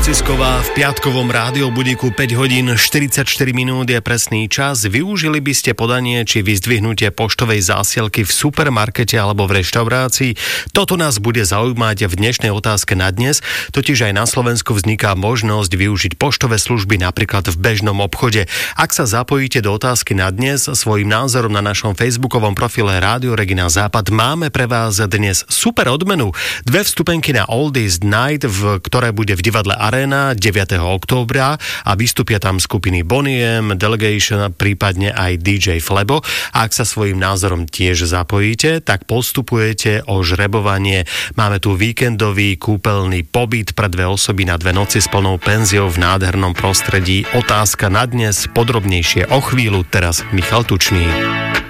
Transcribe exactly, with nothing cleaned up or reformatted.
Francisková v piatkovom rádiobudíku päť hodín štyridsaťštyri minút je presný čas. Využili by ste podanie či vyzdvihnutie poštovej zásielky v supermarkete alebo v reštaurácii? Toto nás bude zaujímať v dnešnej otázke na dnes, totiž aj na Slovensku vzniká možnosť využiť poštové služby napríklad v bežnom obchode. Ak sa zapojíte do otázky na dnes svojím názorom na našom facebookovom profile Rádio Regina Západ, máme pre vás dnes super odmenu. Dve vstupenky na Oldies Night, v ktoré bude v divadle Arena deviateho októbra a vystúpia tam skupiny Bonnie M, Delegation, prípadne aj dý džej Flebo. A ak sa svojím názorom tiež zapojíte, tak postupujete o žrebovanie. Máme tu víkendový kúpeľný pobyt pre dve osoby na dve noci s plnou penziou v nádhernom prostredí. Otázka na dnes, podrobnejšie o chvíľu, teraz Michal Tučný.